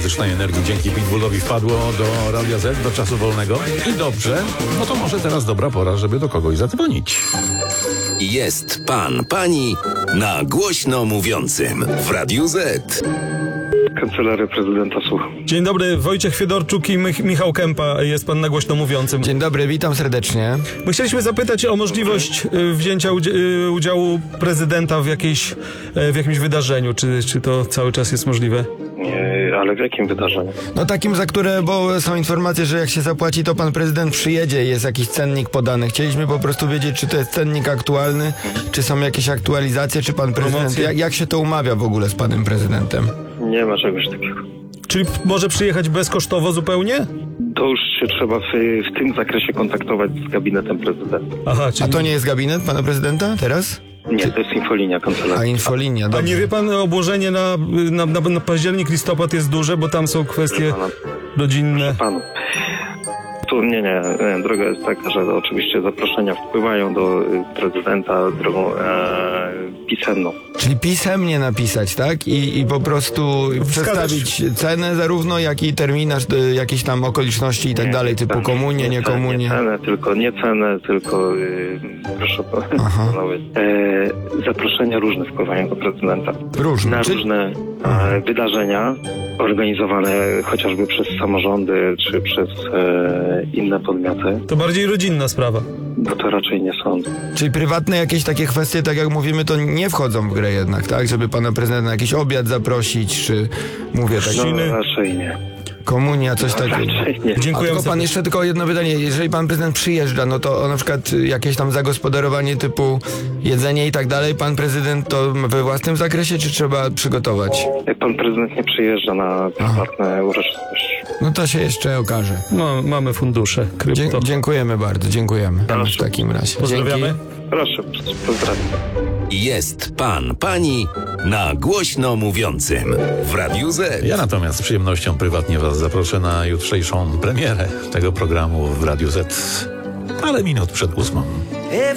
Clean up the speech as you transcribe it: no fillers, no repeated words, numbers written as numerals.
elektrycznej energii dzięki Pitbullowi wpadło do Radia Z, do czasu wolnego. I dobrze, no to może teraz dobra pora, żeby do kogoś zadzwonić. Jest pan, pani na głośno mówiącym w Radiu Z. Kancelaria prezydenta, słucham. Dzień dobry, Wojciech Fiedorczuk i Michał Kępa. Jest pan na głośno mówiącym. Dzień dobry, witam serdecznie. My chcieliśmy zapytać o możliwość wzięcia udziału prezydenta w jakimś wydarzeniu. Czy to cały czas jest możliwe? Nie, ale w jakim wydarzeniu? No takim, za które, bo są informacje, że jak się zapłaci, to pan prezydent przyjedzie, jest jakiś cennik podany. Chcieliśmy po prostu wiedzieć, czy to jest cennik aktualny, czy są jakieś aktualizacje, czy pan prezydent, jak się to umawia w ogóle z panem prezydentem? Nie ma czegoś takiego. Czyli może przyjechać bezkosztowo zupełnie? To już się trzeba w tym zakresie kontaktować z gabinetem prezydenta. Aha, czyli... A to nie jest gabinet pana prezydenta teraz? Nie, to jest infolinia kancelarii. A infolinia, A dobrze. nie wie pan, obłożenie na październik, listopad jest duże, bo tam są kwestie rodzinne. Panu. Tu nie, droga jest taka, że oczywiście zaproszenia wpływają do prezydenta drogą pisemną. Czyli pisemnie napisać, tak? I po prostu przedstawić cenę zarówno, jak i terminarz, jakieś tam okoliczności i tak dalej, typu komunie, nie komunie. Nie cenę, tylko proszę panowie, zaproszenia różne wpływają do prezydenta. Różne. Na różne wydarzenia organizowane chociażby przez samorządy, czy przez inne podmioty. To bardziej rodzinna sprawa. No to raczej nie sądzę. Czyli prywatne jakieś takie kwestie, tak jak mówimy, to nie wchodzą w grę jednak, tak? Żeby pana prezydenta na jakiś obiad zaprosić, czy mówię tak, No raczej nie. komunia, coś takiego. Raczej nie. Dziękuję. Tylko pan jeszcze tylko jedno pytanie, jeżeli pan prezydent przyjeżdża, no to na przykład jakieś tam zagospodarowanie typu jedzenie i tak dalej, pan prezydent to we własnym zakresie, czy trzeba przygotować? Jak pan prezydent nie przyjeżdża na prywatne uroczystości. No to się jeszcze okaże. No, mamy fundusze, krypto. Dziękujemy bardzo, dziękujemy. W takim razie. Pozdrawiamy. Dzięki. Proszę, pozdrawiam. Jest pan, pani na głośno mówiącym w Radiu Z. Ja natomiast z przyjemnością prywatnie was zaproszę na jutrzejszą premierę tego programu w Radiu Z, ale minut przed 8.